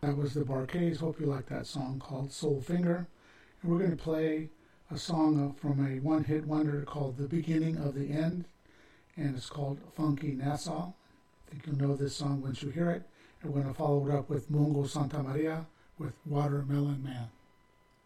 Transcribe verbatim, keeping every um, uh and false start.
That was the Bar-Kays. Hope you like that song called Soul Finger. And we're going to play a song from a one-hit wonder called The Beginning of the End, and it's called Funky Nassau. I think you'll know this song once you hear it. And we're going to follow it up with Mungo Santa Maria with Watermelon Man.